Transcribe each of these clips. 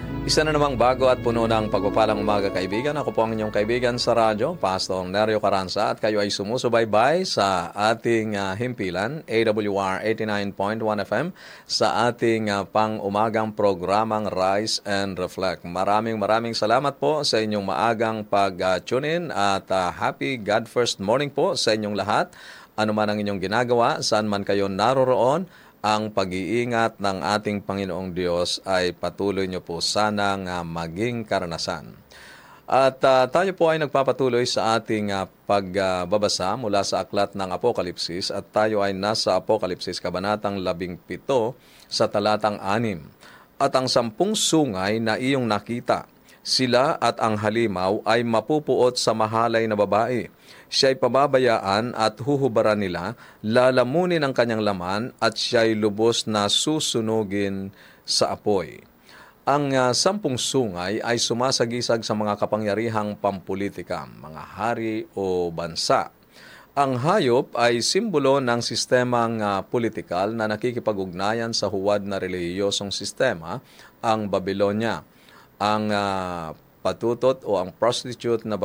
Isa na namang bago at puno ng pagpapalang umaga kaibigan. Ako po ang inyong kaibigan sa radyo, Pastor Nerio Caranza, at kayo ay sumusubaybay sa ating himpilan, AWR 89.1 FM, sa ating pang-umagang programang Rise and Reflect. Maraming salamat po sa inyong maagang pag-tune in at happy God First Morning po sa inyong lahat. Ano man ang inyong ginagawa, saan man kayo naroroon, ang pag-iingat ng ating Panginoong Diyos ay patuloy niyo po sanang maging karanasan. At tayo po ay nagpapatuloy sa ating pagbabasa mula sa aklat ng Apokalipsis at tayo ay nasa Apokalipsis Kabanatang 17 sa talatang 6. At ang 10 sungay na iyong nakita, sila at ang halimaw ay mapupuot sa mahalay na babae. Siya'y pababayaan at huhubaran nila, lalamunin ang kanyang laman at siya'y lubos na susunugin sa apoy. Ang 10 sungay ay sumasagisag sa mga kapangyarihang pampulitika, mga hari o bansa. Ang hayop ay simbolo ng sistemang politikal na nakikipag-ugnayan sa huwad na relihiyosong sistema, ang Babylonia. Ang patutot o ang prostitute na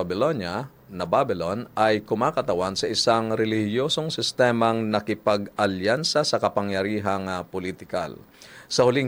Babylon ay kumakatawan sa isang relihiyosong sistemang nakipag-alyansa sa kapangyarihang politikal. Sa huling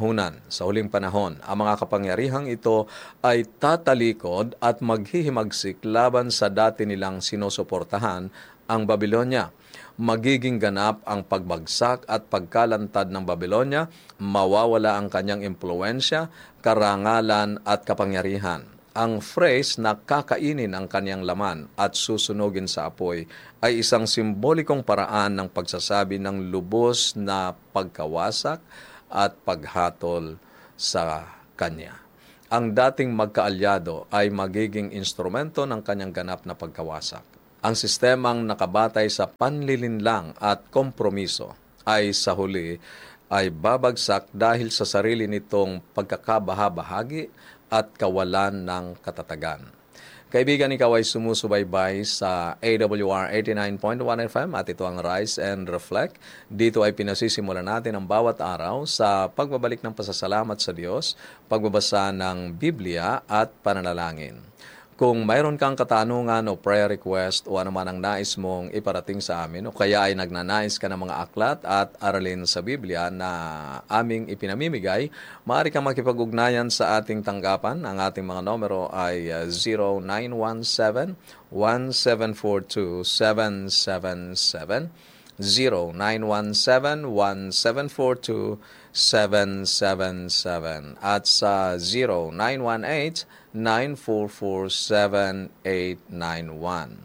panahon, ang mga kapangyarihang ito ay tatalikod at maghihimagsik laban sa dati nilang sinusuportahan, ang Babylonia. Magiging ganap ang pagbagsak at pagkalantad ng Babylonia, mawawala ang kanyang impluensya, karangalan at kapangyarihan. Ang phrase na kakainin ang kanyang laman at susunugin sa apoy ay isang simbolikong paraan ng pagsasabi ng lubos na pagkawasak at paghatol sa kanya. Ang dating magkaalyado ay magiging instrumento ng kanyang ganap na pagkawasak. Ang sistemang nakabatay sa panlilinlang at kompromiso ay sa huli ay babagsak dahil sa sarili nitong pagkakabahabahagi at kawalan ng katatagan. Kaibigan, ikaw ay sumusubaybay sa AWR 89.1 FM at ito ang Rise and Reflect. Dito ay pinasisimulan natin ang bawat araw sa pagbabalik ng pasasalamat sa Diyos, pagbabasa ng Biblia at pananalangin. Kung mayroon kang katanungan o prayer request o anuman ang nais mong iparating sa amin o kaya ay nagnanais ka ng mga aklat at aralin sa Biblia na aming ipinamimigay, maaari kang makipag-ugnayan sa ating tanggapan. Ang ating mga numero ay 0917-1742-777, 0917-1742-777 at sa 0918-944-7891.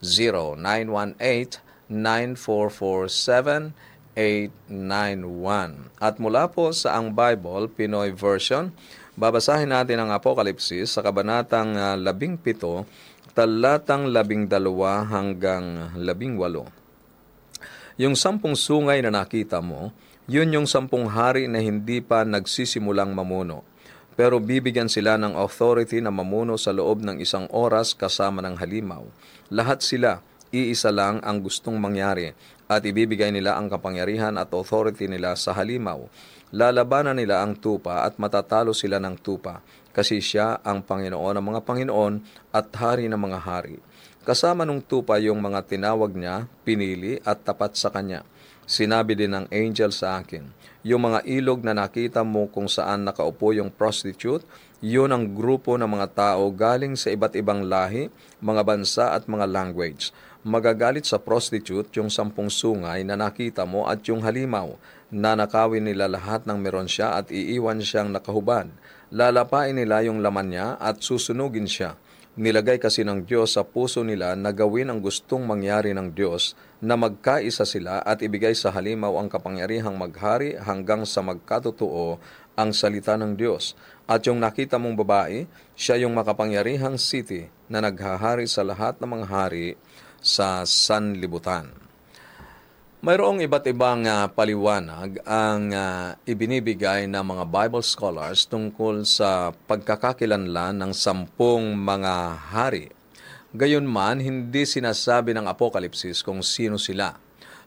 0918-944-7891. At mula po sa Ang Bible, Pinoy Version, babasahin natin ang Apokalipsis sa Kabanatang 17, talatang 12 hanggang 18. Yung 10 sungay na nakita mo, yun yung 10 hari na hindi pa nagsisimulang mamuno. Pero bibigyan sila ng authority na mamuno sa loob ng 1 oras kasama ng halimaw. Lahat sila, iisa lang ang gustong mangyari at ibibigay nila ang kapangyarihan at authority nila sa halimaw. Lalabanan nila ang tupa at matatalo sila ng tupa kasi siya ang Panginoon ng mga Panginoon at hari ng mga hari. Kasama nung tupa yung mga tinawag niya, pinili at tapat sa kanya. Sinabi din ng angel sa akin, yung mga ilog na nakita mo kung saan nakaupo yung prostitute, yun ang grupo ng mga tao galing sa iba't ibang lahi, mga bansa at mga language. Magagalit sa prostitute yung 10 sungay na nakita mo at yung halimaw. Nanakawin nila lahat ng meron siya at iiwan siyang nakahubad. Lalapain nila yung laman niya at susunugin siya. Nilagay kasi ng Diyos sa puso nila na gawin ang gustong mangyari ng Diyos, na magkaisa sila at ibigay sa halimaw ang kapangyarihang maghari hanggang sa magkatotoo ang salita ng Diyos. At yung nakita mong babae, siya yung makapangyarihang city na naghahari sa lahat ng mga hari sa sanlibutan. Mayroong iba't ibang paliwanag ang ibinibigay ng mga Bible scholars tungkol sa pagkakakilanlan ng 10 mga hari. Gayunman, hindi sinasabi ng Apokalipsis kung sino sila.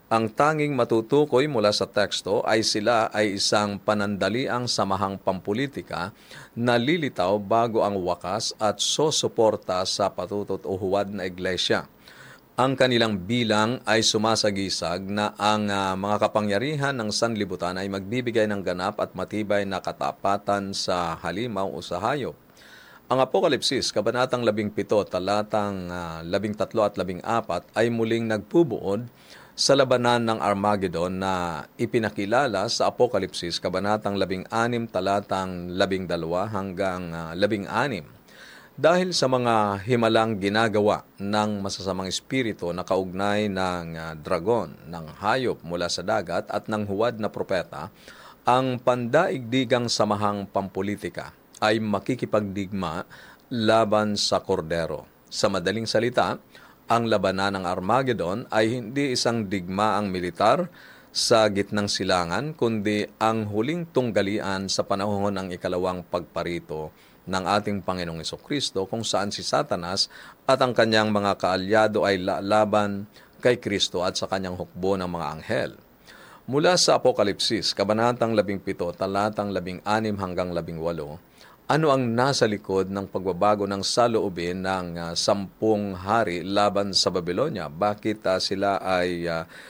Ang tanging matutukoy mula sa teksto ay sila ay isang panandaliang samahang pampulitika na lilitaw bago ang wakas at sosuporta sa patutot o huwad na iglesia. Ang kanilang bilang ay sumasagisag na ang mga kapangyarihan ng sanlibutan ay magbibigay ng ganap at matibay na katapatan sa halimaw o sa hayop. Ang Apokalipsis, Kabanatang 17, talatang 13 at 14 ay muling nagpubuod sa labanan ng Armageddon na ipinakilala sa Apokalipsis, Kabanatang 16, talatang 12 hanggang 16. Dahil sa mga himalang ginagawa ng masasamang espiritu na kaugnay ng dragon, ng hayop mula sa dagat at ng huwad na propeta, ang pandaigdigang samahang pampulitika ay makikipagdigma laban sa kordero. Sa madaling salita, ang labanan ng Armageddon ay hindi isang digmaang militar sa gitnang silangan, kundi ang huling tunggalian sa panahon ng ikalawang pagparito ng ating Panginoong Hesukristo, kung saan si Satanas at ang kanyang mga kaalyado ay laban kay Kristo at sa kanyang hukbo ng mga anghel. Mula sa Apokalipsis, Kabanatang 17, talatang 16 hanggang 18, ano ang nasa likod ng pagbabago ng saloobin ng 10 hari laban sa Babylonia? Bakit sila ay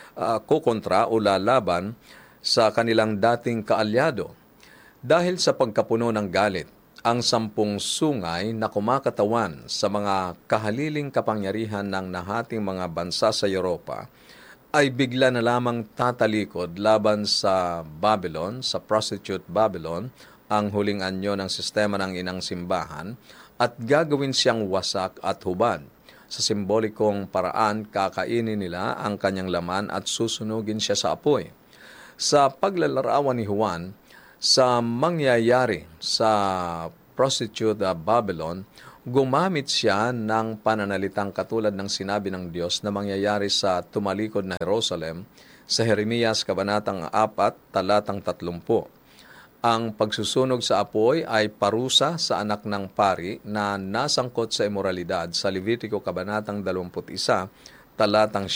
kukontra o lalaban sa kanilang dating kaalyado? Dahil sa pagkapuno ng galit, ang 10 sungay na kumakatawan sa mga kahaliling kapangyarihan ng nahating mga bansa sa Europa ay bigla na lamang tatalikod laban sa Babylon, sa prostitute Babylon, ang huling anyo ng sistema ng inang simbahan, at gagawin siyang wasak at hubad. Sa simbolikong paraan, kakainin nila ang kanyang laman at susunugin siya sa apoy. Sa paglalarawan ni Juan, sa mangyayari sa prostitute Babylon, gumamit siya ng pananalitang katulad ng sinabi ng Diyos na mangyayari sa tumalikod na Jerusalem sa Jeremias, Kabanatang 4, talatang 30. Ang pagsusunog sa apoy ay parusa sa anak ng pari na nasangkot sa imoralidad sa Levitico, Kabanatang 21, talatang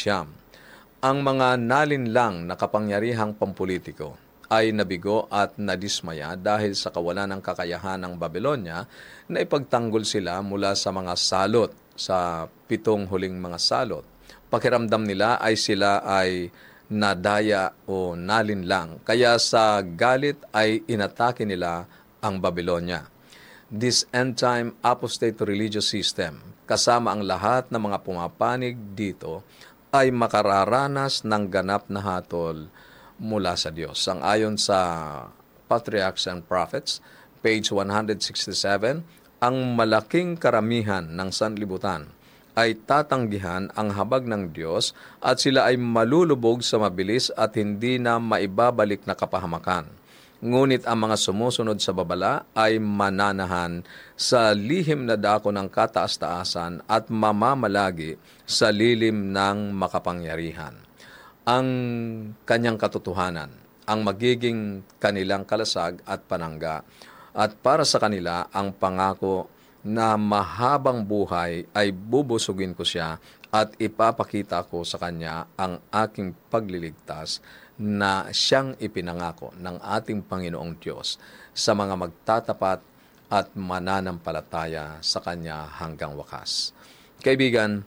9. Ang mga nalinlang na kapangyarihang pampolitiko ay nabigo at nadismaya dahil sa kawalan ng kakayahan ng Babylonia na ipagtanggol sila mula sa mga salot, sa 7 huling mga salot. Pakiramdam nila ay sila ay nadaya o nalinlang, kaya sa galit ay inatake nila ang Babylonia. This end-time apostate religious system, kasama ang lahat ng mga pumapanig dito, ay makararanas ng ganap na hatol mula sa Diyos. Ang ayon sa Patriarchs and Prophets, page 167, ang malaking karamihan ng sanlibutan ay tatanggihan ang habag ng Diyos at sila ay malulubog sa mabilis at hindi na maibabalik na kapahamakan. Ngunit ang mga sumusunod sa babala ay mananahan sa lihim na dako ng kataas-taasan at mamamalagi sa lilim ng makapangyarihan. Ang kanyang katotohanan, ang magiging kanilang kalasag at panangga, at para sa kanila ang pangako na mahabang buhay ay bubusugin ko siya at ipapakita ko sa kanya ang aking pagliligtas na siyang ipinangako ng ating Panginoong Diyos sa mga magtatapat at mananampalataya sa kanya hanggang wakas. Kaibigan,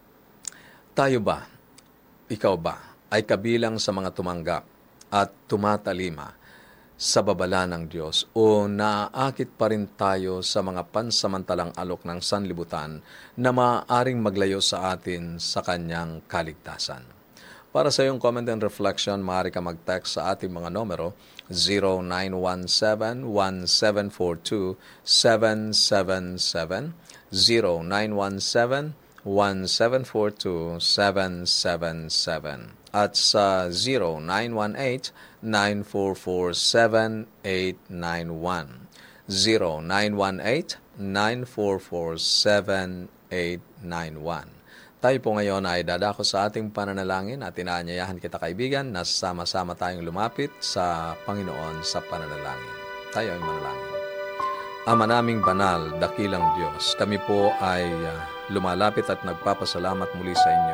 tayo ba, ikaw ba, ay kabilang sa mga tumanggap at tumatalima sa babala ng Diyos o naaakit pa rin tayo sa mga pansamantalang alok ng sanlibutan na maaaring maglayo sa atin sa kanyang kaligtasan? Para sa iyong comment and reflection, maaari ka mag-text sa ating mga numero 0917-1742-777, 0917-1742-777, at sa 0918-944-7891. 0918-944-7891. Tayo po ngayon ay dadako sa ating pananalangin at inaanyayahan kita, kaibigan, na sama-sama tayong lumapit sa Panginoon sa pananalangin. Tayo ay manalangin. Ama naming banal, dakilang Diyos, kami po ay lumalapit at nagpapasalamat muli sa inyo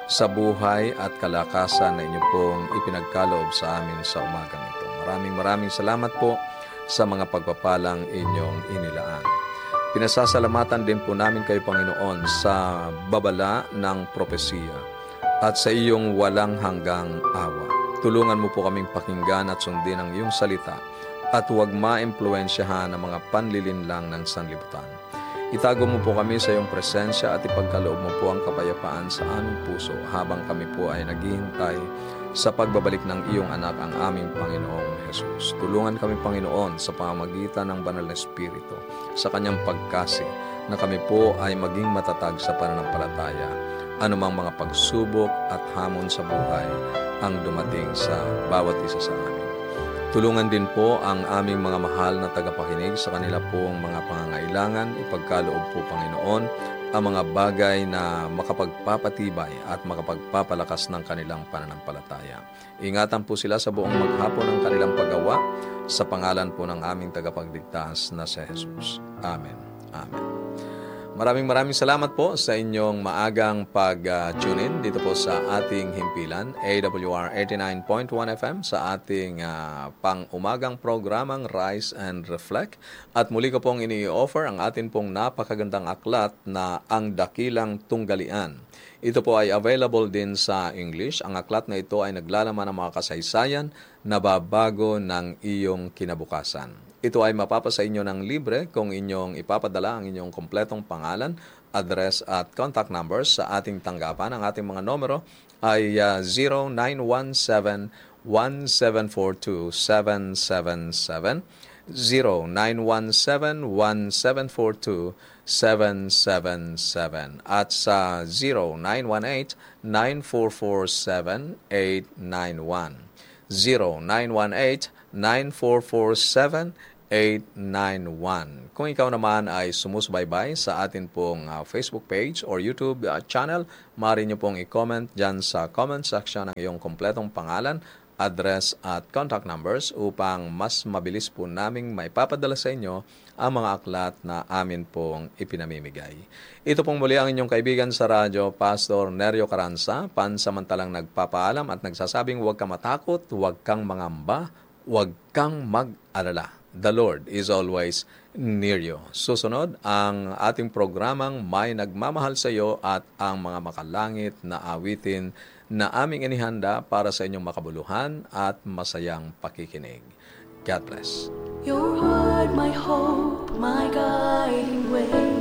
sa buhay at kalakasan na inyo pong ipinagkaloob sa amin sa umagang ito. Maraming salamat po sa mga pagpapalang inyong inilaan. Pinasasalamatan din po namin kayo, Panginoon, sa babala ng propesiya at sa iyong walang hanggang awa. Tulungan mo po kaming pakinggan at sundin ang iyong salita at huwag ma-impluensyahan ng mga panlilinlang ng sanlibutan. Itago mo po kami sa iyong presensya at ipagkaloob mo po ang kapayapaan sa aming puso habang kami po ay naghihintay sa pagbabalik ng iyong anak, ang aming Panginoong Jesus. Tulungan kami, Panginoon, sa pamamagitan ng Banal na Espiritu, sa kanyang pagkasi, na kami po ay maging matatag sa pananampalataya. Anumang mga pagsubok at hamon sa buhay ang dumating sa bawat isa sa amin. Tulungan din po ang aming mga mahal na tagapakinig sa kanila pong mga pangangailangan. Ipagkaloob po, Panginoon, ang mga bagay na makapagpapatibay at makapagpapalakas ng kanilang pananampalataya. Ingatan po sila sa buong maghapon ng kanilang paggawa sa pangalan po ng aming tagapagligtas na si Jesus. Amen. Amen. Maraming salamat po sa inyong maagang pag-tune in dito po sa ating himpilan, AWR 89.1 FM, sa ating pang-umagang programang Rise and Reflect. At muli ko pong ini-offer ang atin pong napakagandang aklat na Ang Dakilang Tunggalian. Ito po ay available din sa English. Ang aklat na ito ay naglalaman ng mga kasaysayan na babago ng iyong kinabukasan. Ito ay mapapasa inyo ng libre kung inyong ipapadala ang inyong kompletong pangalan, address at contact numbers sa ating tanggapan. Ang ating mga numero ay 0917-1742-777, 0917-1742-777 at sa 0918-9447-891. 0918-9447-891. Kung ikaw naman ay sumusubaybay sa atin pong Facebook page or YouTube channel, maaari nyo pong i-comment dyan sa comment section ang iyong kompletong pangalan, address at contact numbers upang mas mabilis po naming maipapadala sa inyo ang mga aklat na amin pong ipinamimigay. Ito pong muli ang inyong kaibigan sa radyo, Pastor Nerio Caranza, pansamantalang nagpapaalam at nagsasabing huwag kang matakot, huwag kang mangamba, huwag kang mag-alala. The Lord is always near you. Susunod ang ating programang May Nagmamahal sa iyo at ang mga makalangit na awitin na aming inihanda para sa inyong makabuluhan at masayang pakikinig. God bless. Your word, my hope, my guiding way.